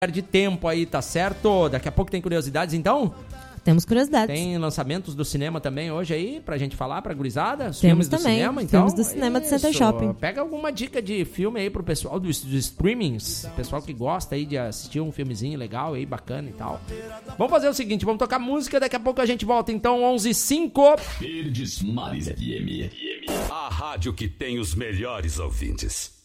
perde tempo aí, tá certo? Daqui a pouco tem curiosidades, então? Temos curiosidades. Tem lançamentos do cinema também hoje aí, pra gente falar, pra gurizada? Os Temos filmes também, do cinema, então? filmes do cinema do Center Isso. Shopping. Pega alguma dica de filme aí pro pessoal dos streamings, pessoal que gosta aí de assistir um filmezinho legal aí, bacana e tal. Vamos fazer o seguinte, vamos tocar música, daqui a pouco a gente volta, então, 11h05. Verdes Mares FM. A rádio que tem os melhores ouvintes.